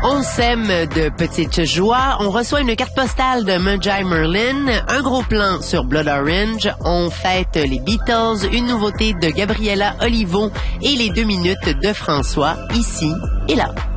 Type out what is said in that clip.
On sème de petites joies. On reçoit une carte postale de Magi Merlin, un gros plan sur Blood Orange. On fête les Beatles, une nouveauté de Gabriella Olivo et les 2 minutes de François, ici et là.